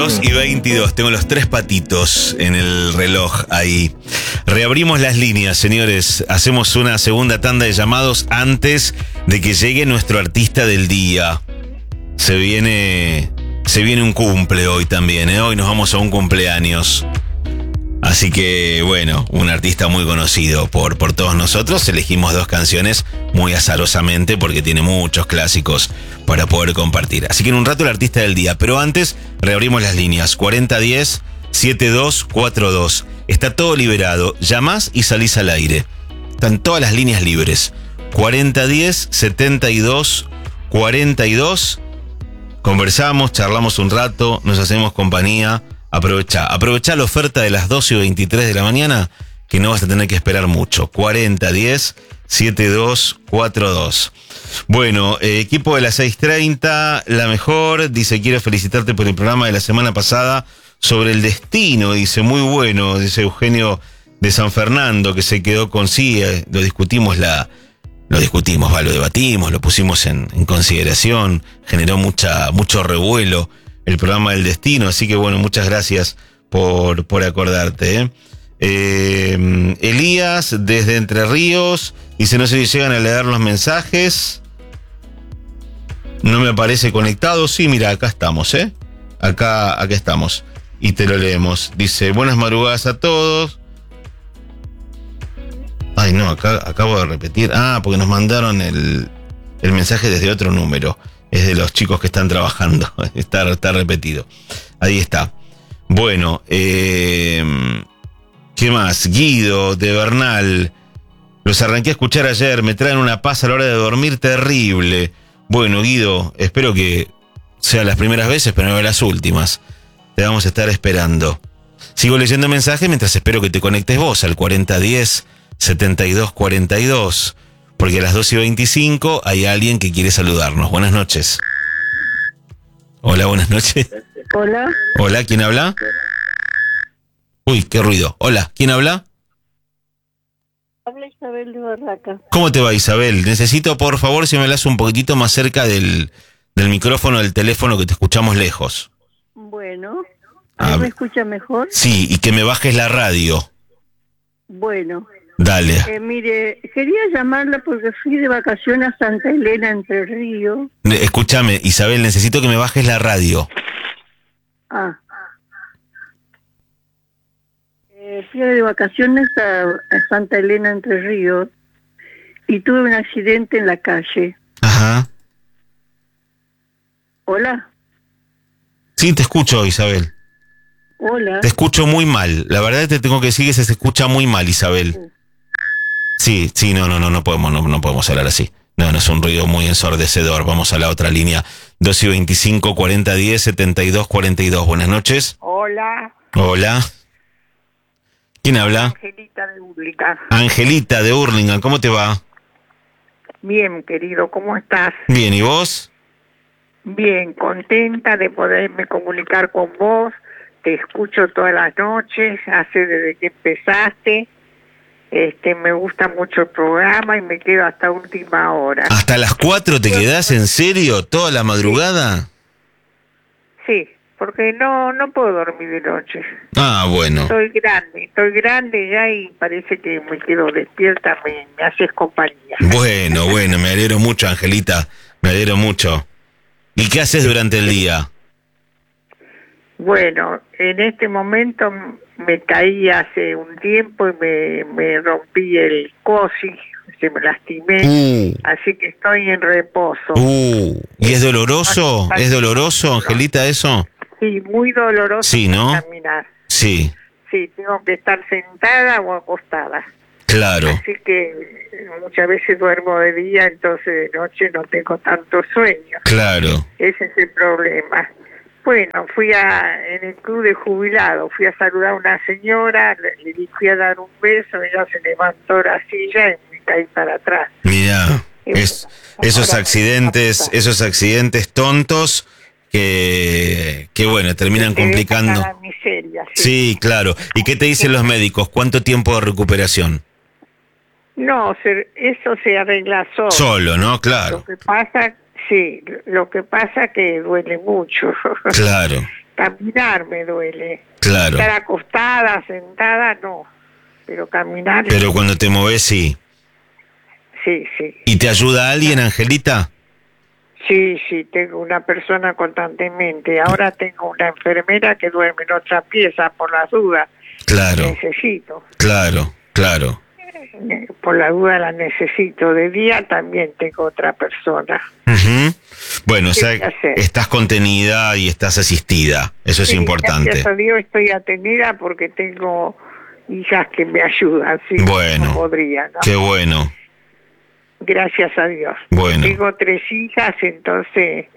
2:22, tengo los 3 patitos en el reloj ahí. Reabrimos las líneas, señores. Hacemos una segunda tanda de llamados antes de que llegue nuestro artista del día. Se viene un cumple hoy también, ¿eh? Hoy nos vamos a un cumpleaños. Así que, bueno, un artista muy conocido por todos nosotros. Elegimos 2 canciones muy azarosamente porque tiene muchos clásicos para poder compartir. Así que en un rato el artista del día. Pero antes, reabrimos las líneas. 4010-7242. Está todo liberado. Llamás y salís al aire. Están todas las líneas libres. 4010-7242. Conversamos, charlamos un rato, nos hacemos compañía. Aprovechá la oferta de las 12:23 de la mañana, que no vas a tener que esperar mucho. 4010-7242. Bueno, equipo de las 6:30, la mejor, dice, quiero felicitarte por el programa de la semana pasada sobre el destino, dice, muy bueno, dice Eugenio de San Fernando, que se quedó con sí, lo debatimos, lo pusimos en consideración, generó mucho revuelo el programa del destino, así que bueno, muchas gracias por acordarte, Elías, desde Entre Ríos, dice, no sé si llegan a leer los mensajes, no me aparece conectado, sí, mira, acá estamos, acá estamos, y te lo leemos, dice, buenas madrugadas a todos. Ay, no, acá acabo de repetir, porque nos mandaron el mensaje desde otro número. Es de los chicos que están trabajando. Está repetido. Ahí está. Bueno, ¿qué más? Guido, de Bernal. Los arranqué a escuchar ayer. Me traen una paz a la hora de dormir terrible. Bueno, Guido, espero que sean las primeras veces, pero no las últimas. Te vamos a estar esperando. Sigo leyendo mensajes mientras espero que te conectes vos al 4010-7242. Porque a las 12:25 hay alguien que quiere saludarnos. Buenas noches. Hola, buenas noches. Hola. Hola, ¿quién habla? Uy, qué ruido. Hola, ¿quién habla? Habla Isabel de Barraca. ¿Cómo te va, Isabel? Necesito, por favor, si me hablas un poquitito más cerca del micrófono del teléfono, que te escuchamos lejos. Bueno, ¿ahí me escucha mejor? Sí, y que me bajes la radio. Bueno. Dale. Mire, quería llamarla porque fui de vacaciones a Santa Elena, Entre Ríos. Escúchame, Isabel, necesito que me bajes la radio. Fui de vacaciones a Santa Elena, Entre Ríos, y tuve un accidente en la calle. Ajá. ¿Hola? Sí, te escucho, Isabel. Hola. Te escucho muy mal. La verdad te tengo que decir que se escucha muy mal, Isabel. Sí, no podemos hablar así. No, es un ruido muy ensordecedor. Vamos a la otra línea. 12:25, 4010-7242. Buenas noches. Hola. Hola. ¿Quién habla? Angelita de Hurlingham. Angelita de Hurlingham, ¿cómo te va? Bien, querido, ¿cómo estás? Bien, ¿y vos? Bien, contenta de poderme comunicar con vos. Te escucho todas las noches, desde que empezaste. Me gusta mucho el programa y me quedo hasta última hora. ¿Hasta las 4 te quedás, en serio? ¿Toda la madrugada? Sí, porque no puedo dormir de noche. Bueno. Estoy grande ya y parece que me quedo despierta, me haces compañía. Bueno, me alegro mucho, Angelita, me alegro mucho. ¿Y qué haces durante el día? Bueno, en este momento me caí hace un tiempo y me rompí el coxis, se me lastimé, así que estoy en reposo. ¿Y es doloroso? ¿Es doloroso, Angelita, eso? Sí, muy doloroso. Sí, ¿no? Caminar. Sí. Sí, tengo que estar sentada o acostada. Claro. Así que muchas veces duermo de día, entonces de noche no tengo tanto sueño. Claro. Ese es el problema. Bueno, en el club de jubilados, fui a saludar a una señora, le fui a dar un beso, ella se levantó de la silla y me caí para atrás. Mirá, esos accidentes tontos que bueno, terminan complicando. La miseria, sí, claro. ¿Y qué te dicen los médicos? ¿Cuánto tiempo de recuperación? No, eso se arregla solo. Solo, ¿no? Claro. Lo que pasa que duele mucho. Claro. caminar me duele. Claro. Estar acostada, sentada, no. Pero caminar... Pero cuando te moves, sí. Sí, sí. ¿Y te ayuda alguien, Angelita? Sí, sí, tengo una persona constantemente. Ahora tengo una enfermera que duerme en otra pieza por las dudas. Claro, Necesito. claro, claro. Por la duda la necesito. De día también tengo otra persona. Ujú. Bueno, o ¿Qué sea, hay que hacer? estás contenida y estás asistida. Eso es Sí, importante. gracias a Dios estoy atendida porque tengo hijas que me ayudan. Sí, Bueno, no podría, ¿no? qué bueno. Gracias a Dios. Bueno. Tengo 3 hijas, entonces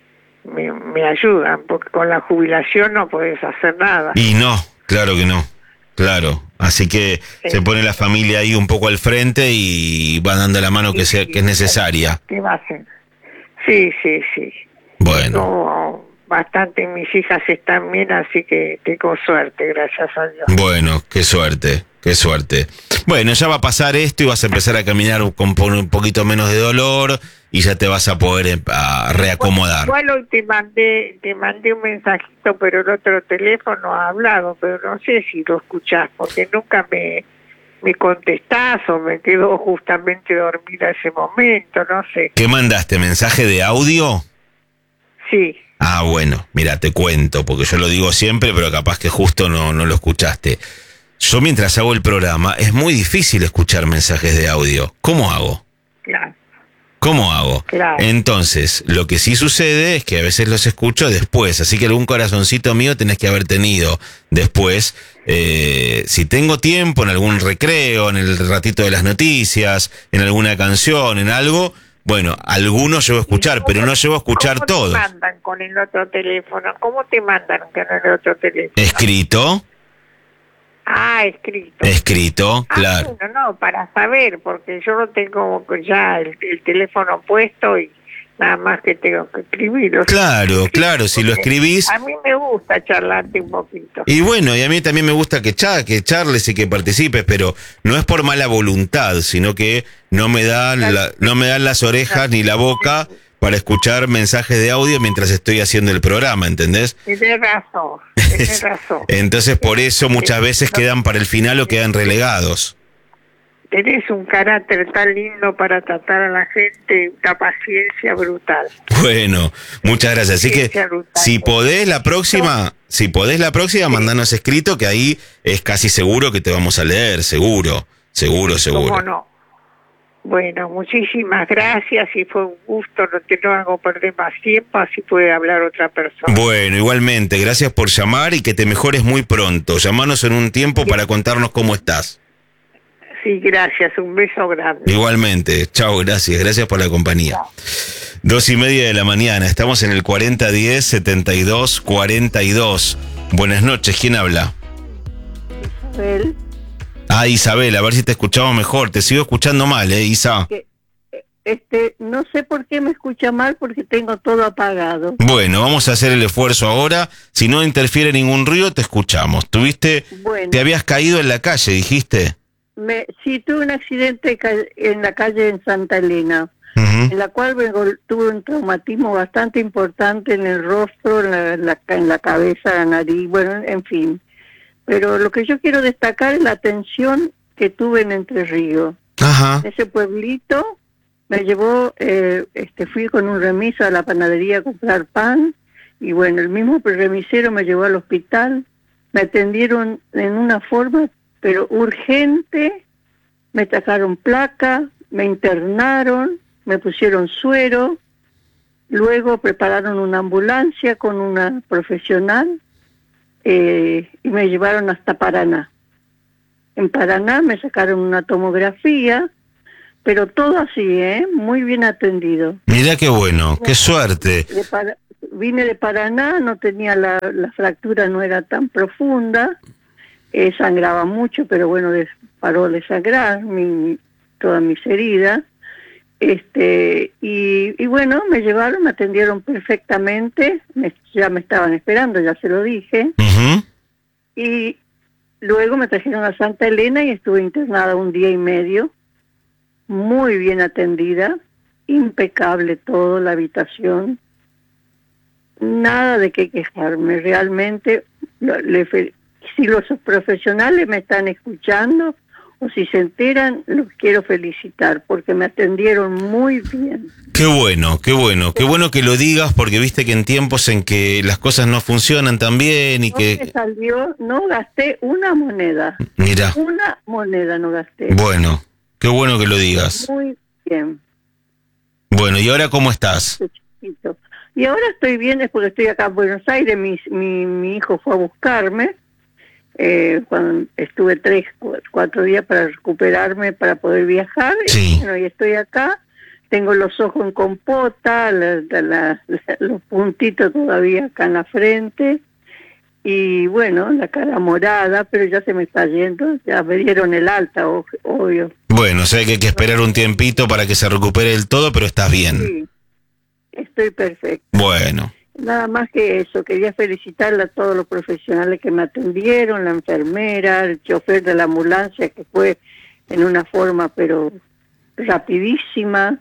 me ayudan, porque con la jubilación no puedes hacer nada. Y no, claro que no. Claro. Así que Sí. se pone la familia ahí un poco al frente y va dando la mano que sea, que es necesaria. ¿Qué va a hacer? Sí, sí, sí. Bueno. No, bastante mis hijas están bien, así que tengo suerte, gracias a Dios. Bueno, qué suerte, qué suerte. Bueno, ya va a pasar esto y vas a empezar a caminar con un poquito menos de dolor y ya te vas a poder a reacomodar. Igual hoy te mandé un mensajito, pero el otro teléfono ha hablado, pero no sé si lo escuchás, porque nunca me contestás o me quedo justamente dormida ese momento, no sé. ¿Qué mandaste? ¿Mensaje de audio? Sí. Ah, bueno, mira, te cuento, porque yo lo digo siempre, pero capaz que justo no lo escuchaste. Yo mientras hago el programa, es muy difícil escuchar mensajes de audio. ¿Cómo hago? Claro. ¿Cómo hago? Claro. Entonces, lo que sí sucede es que a veces los escucho después, así que algún corazoncito mío tenés que haber tenido después. Si tengo tiempo, en algún recreo, en el ratito de las noticias, en alguna canción, en algo, bueno, algunos llevo a escuchar, pero no llevo a escuchar ¿Cómo todos. te mandan con el otro teléfono? ¿Cómo te mandan con el otro teléfono? Escrito, Escrito. escrito, claro. Bueno, no, para saber, porque yo no tengo ya el teléfono puesto y nada más que tengo que escribirlo. Claro, claro, si lo escribís. A mí me gusta charlarte un poquito. Y bueno, y a mí también me gusta que charles y que participes, pero no es por mala voluntad, sino que no me dan las orejas ni la boca para escuchar mensajes de audio mientras estoy haciendo el programa, ¿entendés? Tienes razón, tienes razón. Entonces por eso muchas veces quedan para el final o quedan relegados. Tenés un carácter tan lindo para tratar a la gente, una paciencia brutal. Bueno, muchas gracias. Así que si podés la próxima, mandanos escrito, que ahí es casi seguro que te vamos a leer, seguro. ¿Cómo no? Bueno, muchísimas gracias y fue un gusto, no te lo hago perder más tiempo, así puede hablar otra persona. Bueno, igualmente, gracias por llamar y que te mejores muy pronto. Llamanos en un tiempo para contarnos cómo estás. Sí, gracias, un beso grande. Igualmente, chao, gracias por la compañía. Chao. 2:30 de la mañana, estamos en el 4010-7242. Buenas noches, ¿quién habla? Isabel, Isabel, a ver si te escuchamos mejor. Te sigo escuchando mal, Isa. no sé por qué me escucha mal porque tengo todo apagado. Bueno, vamos a hacer el esfuerzo ahora. Si no interfiere ningún ruido, te escuchamos. Bueno. Te habías caído en la calle, dijiste. Sí, tuve un accidente en la calle en Santa Elena, en la cual tuve un traumatismo bastante importante en el rostro, en la cabeza, la nariz, bueno, en fin. Pero lo que yo quiero destacar es la atención que tuve en Entre Ríos. Ajá. Ese pueblito me llevó, fui con un remiso a la panadería a comprar pan, y bueno, el mismo remisero me llevó al hospital, me atendieron en una forma pero urgente, me sacaron placa, me internaron, me pusieron suero, luego prepararon una ambulancia con una profesional y me llevaron hasta Paraná. En Paraná me sacaron una tomografía, pero todo así, muy bien atendido. Mira qué bueno, qué suerte. Vine de Paraná, no tenía la fractura, no era tan profunda. Sangraba mucho, pero bueno, paró de sangrar todas mis heridas. Y bueno, me llevaron, me atendieron perfectamente, ya me estaban esperando, ya se lo dije. Uh-huh. Y luego me trajeron a Santa Elena y estuve internada 1 día y medio, muy bien atendida, impecable todo, la habitación. nada de qué quejarme. Realmente, si los profesionales me están escuchando o si se enteran, los quiero felicitar porque me atendieron muy bien. Qué bueno, qué bueno, qué bueno que lo digas, porque viste que en tiempos en que las cosas no funcionan tan bien y No me salió, no gasté una moneda. Mira. Una moneda no gasté. Bueno, qué bueno que lo digas. Muy bien. Bueno, ¿y ahora cómo estás? Y ahora estoy bien, es porque estoy acá en Buenos Aires, mi hijo fue a buscarme, cuando estuve 3-4 días para recuperarme, para poder viajar, Sí. y, bueno, y estoy acá, tengo los ojos en compota, los puntitos todavía acá en la frente, y bueno, la cara morada, pero ya se me está yendo, ya me dieron el alta, obvio. Bueno, o sea que hay que esperar un tiempito para que se recupere del todo, pero estás bien. Sí, estoy perfecto. Bueno. Nada más que eso, quería felicitarle a todos los profesionales que me atendieron, la enfermera, el chofer de la ambulancia, que fue en una forma pero rapidísima.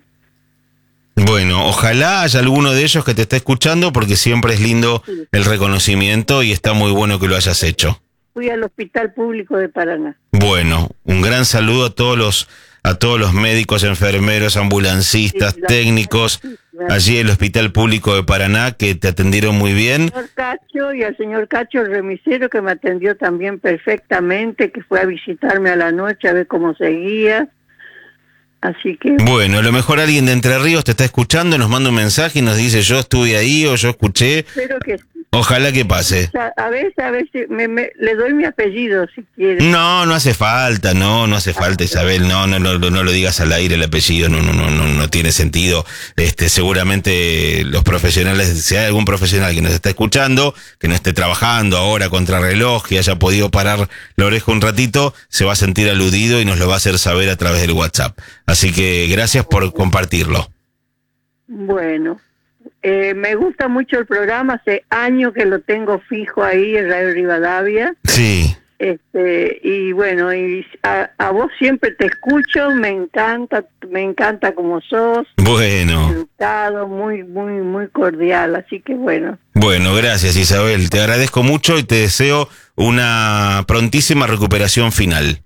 Bueno, ojalá haya alguno de ellos que te esté escuchando, porque siempre es lindo el reconocimiento y está muy bueno que lo hayas hecho. Fui al Hospital Público de Paraná. Bueno, un gran saludo a todos los médicos, enfermeros, ambulancistas, técnicos, allí en el Hospital Público de Paraná, que te atendieron muy bien. Señor Cacho y al señor Cacho, el remisero, que me atendió también perfectamente, que fue a visitarme a la noche a ver cómo seguía. Así que... Bueno, a lo mejor alguien de Entre Ríos te está escuchando, nos manda un mensaje y nos dice yo estuve ahí o yo escuché. Espero que sí. Ojalá que pase. A ver si le doy mi apellido si quiere. No hace falta, no hace falta, Isabel, no lo digas al aire el apellido, no tiene sentido. Seguramente los profesionales, si hay algún profesional que nos está escuchando, que no esté trabajando ahora contra reloj y haya podido parar la oreja un ratito, se va a sentir aludido y nos lo va a hacer saber a través del WhatsApp. Así que gracias por compartirlo. Bueno. Me gusta mucho el programa, hace años que lo tengo fijo ahí en Radio Rivadavia. Sí. Y bueno, y a vos siempre te escucho, me encanta como sos. Bueno. Educado, muy cordial, así que bueno. Bueno, gracias Isabel, te agradezco mucho y te deseo una prontísima recuperación final.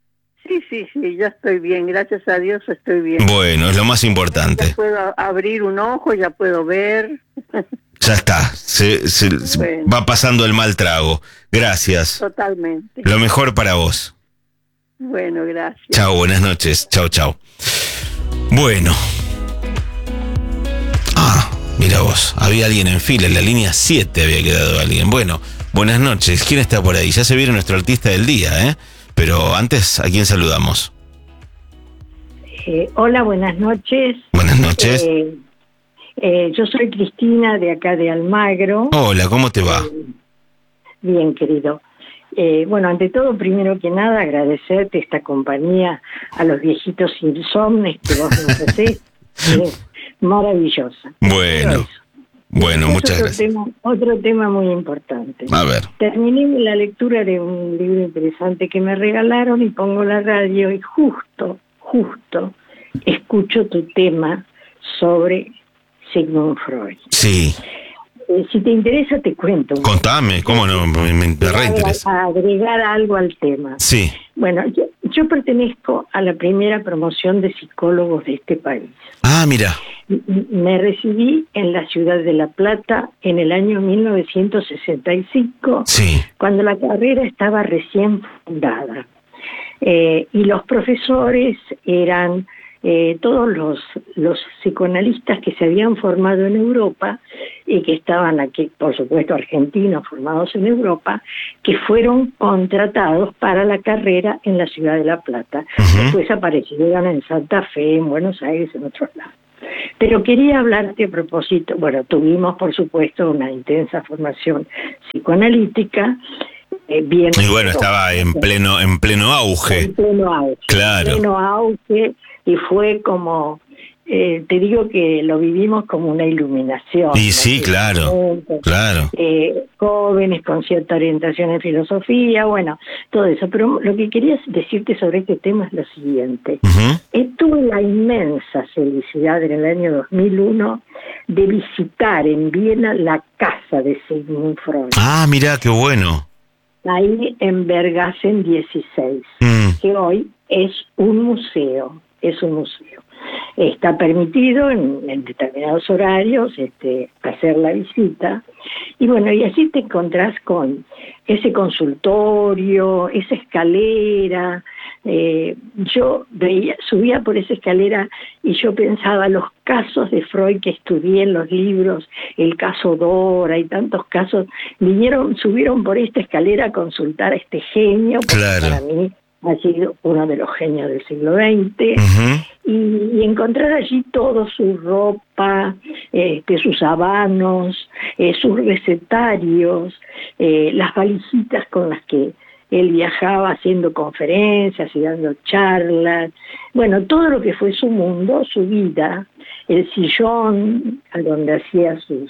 Sí, ya estoy bien, gracias a Dios estoy bien. Bueno, es lo más importante. Ya puedo abrir un ojo, ya puedo ver. Ya está, Bueno. va pasando el mal trago. Gracias. Totalmente. Lo mejor para vos. Bueno, gracias. Chao, buenas noches. Chao. Bueno. Mira vos, había alguien en fila, en la línea 7 había quedado alguien. Bueno, buenas noches. ¿Quién está por ahí? Ya se viene nuestro artista del día, ¿eh? Pero antes, ¿a quién saludamos? Hola, buenas noches. Buenas noches. Yo soy Cristina, de acá de Almagro. Hola, ¿cómo te va? Bien, querido. Bueno, ante todo, primero que nada, agradecerte esta compañía a los viejitos insomnes que vos nos hacés. Maravillosa. Bueno, muchas gracias. Otro tema muy importante. A ver. Terminé la lectura de un libro interesante que me regalaron y pongo la radio y justo escucho tu tema sobre Sigmund Freud. Sí. Si te interesa te cuento. Contame, ¿cómo no? Me reinteresa. Agregar algo al tema. Sí. Bueno, yo pertenezco a la primera promoción de psicólogos de este país. Mira. Me recibí en la ciudad de La Plata en el año 1965, sí, cuando la carrera estaba recién fundada. Y los profesores eran todos los psicoanalistas que se habían formado en Europa y que estaban aquí, por supuesto, argentinos formados en Europa, que fueron contratados para la carrera en la ciudad de La Plata. Después aparecieron en Santa Fe, en Buenos Aires, en otros lados. Pero quería hablarte a propósito, bueno, tuvimos por supuesto una intensa formación psicoanalítica, bien. Y bueno, estaba en pleno auge. En pleno auge. Claro. En pleno auge, y fue como te digo que lo vivimos como una iluminación. Y sí, claro, claro. Jóvenes con cierta orientación en filosofía, bueno, todo eso. Pero lo que quería decirte sobre este tema es lo siguiente. Tuve la inmensa felicidad en el año 2001 de visitar en Viena la casa de Sigmund Freud. Ah, mirá, qué bueno. Ahí en Bergasen 16, que hoy es un museo, Está permitido en determinados horarios hacer la visita. Y bueno, y así te encontrás con ese consultorio, esa escalera. Yo subía por esa escalera y yo pensaba los casos de Freud que estudié en los libros, el caso Dora y tantos casos, subieron por esta escalera a consultar a este genio, porque para mí ha sido uno de los genios del siglo XX, y encontrar allí todo, su ropa, sus habanos, sus recetarios, las valisitas con las que él viajaba haciendo conferencias y dando charlas, bueno, todo lo que fue su mundo, su vida, el sillón a donde hacía su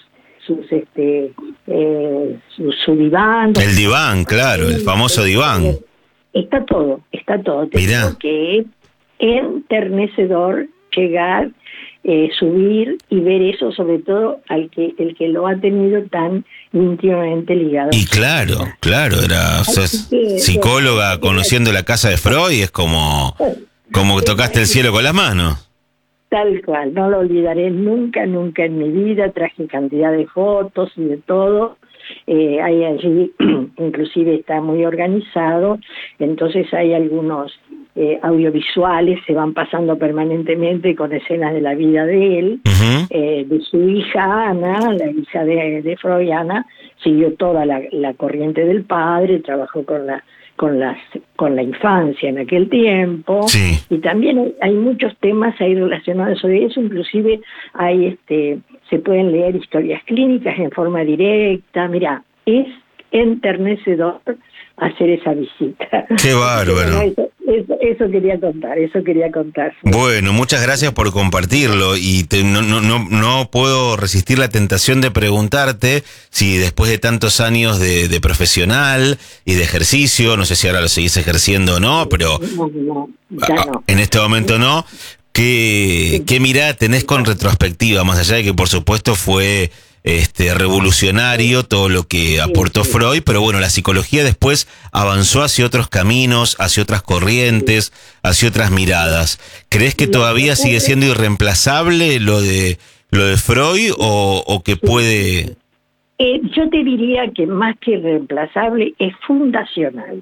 diván. El diván, claro, el famoso diván. Está todo. Te digo que es enternecedor llegar, subir y ver eso, sobre todo el que lo ha tenido tan íntimamente ligado. Y claro, era psicóloga conociendo la casa de Freud, es como que tocaste el cielo con las manos. Tal cual, no lo olvidaré nunca en mi vida. Traje cantidad de fotos y de todo. Hay allí, inclusive está muy organizado, entonces hay algunos audiovisuales, se van pasando permanentemente con escenas de la vida de él, de su hija Ana, la hija de Freud. Ana siguió toda la corriente del padre, trabajó con la infancia en aquel tiempo, y también hay muchos temas ahí relacionados sobre eso, inclusive hay se pueden leer historias clínicas en forma directa. Mira, es enternecedor hacer esa visita. ¡Qué bárbaro! Eso quería contar. Bueno, muchas gracias por compartirlo, y no puedo resistir la tentación de preguntarte si después de tantos años de profesional y de ejercicio, no sé si ahora lo seguís ejerciendo o no, pero no, ya no. En este momento no, ¿qué mirada tenés con retrospectiva, más allá de que por supuesto fue revolucionario todo lo que aportó Freud, pero bueno, la psicología después avanzó hacia otros caminos, hacia otras corrientes, hacia otras miradas? ¿Crees que todavía sigue siendo irreemplazable lo de Freud o que puede...? Yo te diría que más que irreemplazable es fundacional.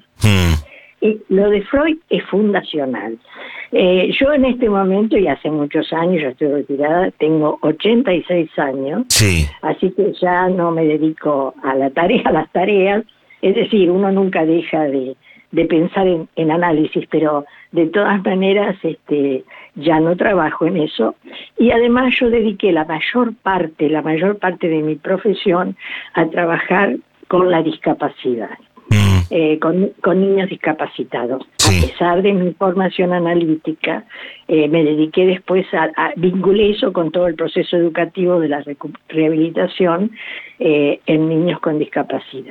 Lo de Freud es fundacional. Yo en este momento, y hace muchos años, ya estoy retirada, tengo 86 años, así que ya no me dedico a las tareas, es decir, uno nunca deja de pensar en análisis, pero de todas maneras ya no trabajo en eso, y además yo dediqué la mayor parte de mi profesión a trabajar con la discapacidad. Con niños discapacitados. A pesar de mi formación analítica, me dediqué después a vinculé eso con todo el proceso educativo de la rehabilitación en niños con discapacidad.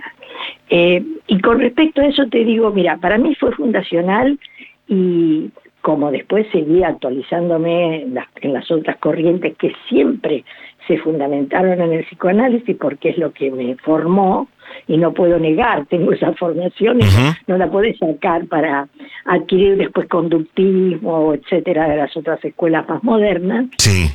Y con respecto a eso te digo, mira, para mí fue fundacional, y como después seguí actualizándome en las otras corrientes que siempre se fundamentaron en el psicoanálisis, porque es lo que me formó, y no puedo negar, tengo esa formación, no la puedo sacar para adquirir después conductismo, etcétera, de las otras escuelas más modernas.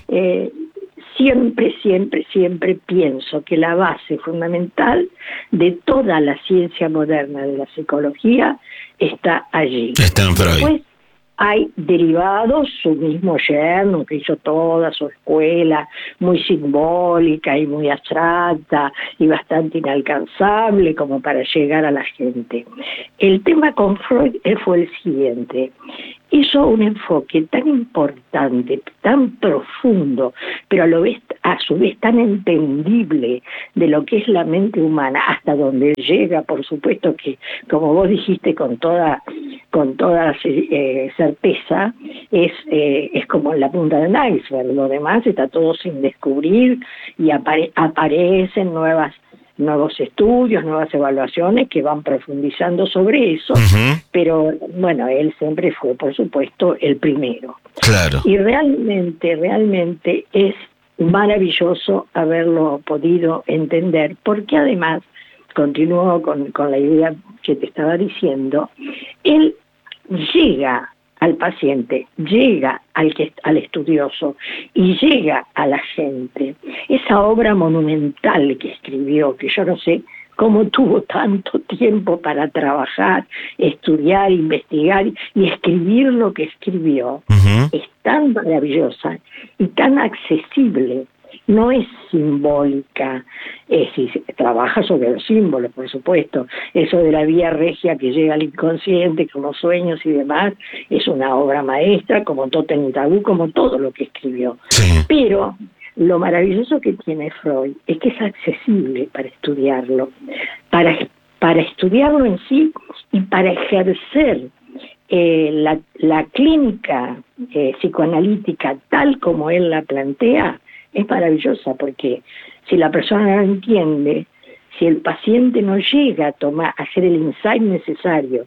Siempre pienso que la base fundamental de toda la ciencia moderna de la psicología está allí. Está en Freud. Después, hay derivados, su mismo yerno, que hizo toda su escuela muy simbólica y muy abstracta y bastante inalcanzable como para llegar a la gente. El tema con Freud fue el siguiente: hizo un enfoque tan importante, tan profundo, pero a su vez tan entendible de lo que es la mente humana, hasta donde llega, por supuesto que, como vos dijiste, con toda con toda certeza, es como en la punta del iceberg. Lo demás está todo sin descubrir y aparecen nuevos estudios, nuevas evaluaciones que van profundizando sobre eso, pero bueno, él siempre fue, por supuesto, el primero. Claro. Y realmente es maravilloso haberlo podido entender, porque además, continúo con la idea que te estaba diciendo, él llega al paciente, llega al estudioso y llega a la gente. Esa obra monumental que escribió, que yo no sé cómo tuvo tanto tiempo para trabajar, estudiar, investigar y escribir lo que escribió, es tan maravillosa y tan accesible. No es simbólica, trabaja sobre los símbolos, por supuesto. Eso de la vía regia que llega al inconsciente, como sueños y demás, es una obra maestra, como Totem y Tabú, como todo lo que escribió. Sí. Pero lo maravilloso que tiene Freud es que es accesible para estudiarlo, para estudiarlo en sí y para ejercer la clínica psicoanalítica tal como él la plantea. Es maravillosa, porque si la persona no entiende, si el paciente no llega a hacer el insight necesario,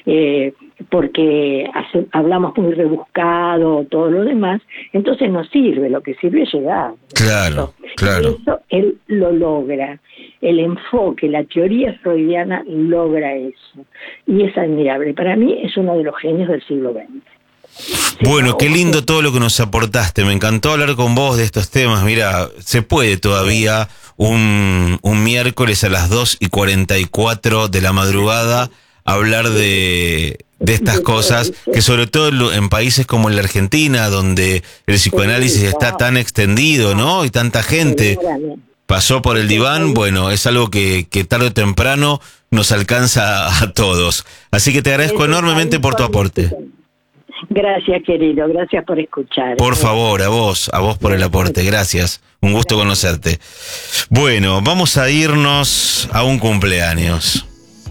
porque hablamos muy rebuscado, todo lo demás, entonces no sirve. Lo que sirve es llegar. Claro. Eso él lo logra. El enfoque, la teoría freudiana logra eso. Y es admirable. Para mí es uno de los genios del siglo XX. Bueno, qué lindo todo lo que nos aportaste. Me encantó hablar con vos de estos temas. Mira, se puede todavía un miércoles a las 2:44 de la madrugada hablar de estas cosas, que sobre todo en países como en la Argentina, donde el psicoanálisis está tan extendido, ¿no? Y tanta gente pasó por el diván, bueno, es algo que tarde o temprano nos alcanza a todos. Así que te agradezco enormemente por tu aporte. Gracias, querido, gracias por escuchar. Por favor, a vos por el aporte, gracias. Un gusto conocerte. Bueno, vamos a irnos a un cumpleaños.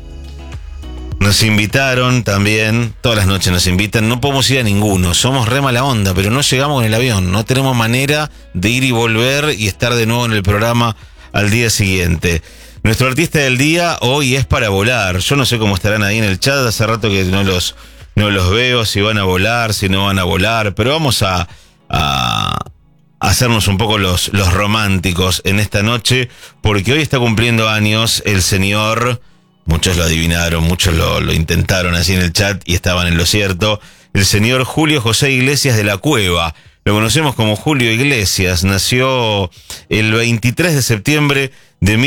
Nos invitaron también, todas las noches nos invitan, no podemos ir a ninguno, somos re mala onda, pero no llegamos en el avión, no tenemos manera de ir y volver y estar de nuevo en el programa al día siguiente. Nuestro artista del día hoy es para volar. Yo no sé cómo estarán ahí en el chat, hace rato que no los veo, si van a volar, si no van a volar, pero vamos a hacernos un poco los románticos en esta noche, porque hoy está cumpliendo años el señor, muchos lo adivinaron, muchos lo intentaron así en el chat y estaban en lo cierto, el señor Julio José Iglesias de la Cueva. Lo conocemos como Julio Iglesias, nació el 23 de septiembre de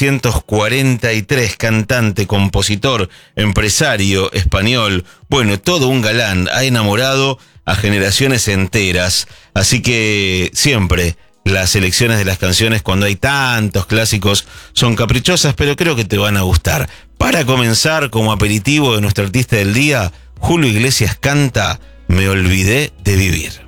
1943, cantante, compositor, empresario español, bueno, todo un galán, ha enamorado a generaciones enteras, así que siempre las selecciones de las canciones cuando hay tantos clásicos son caprichosas, pero creo que te van a gustar. Para comenzar, como aperitivo de nuestro artista del día, Julio Iglesias canta Me olvidé de vivir.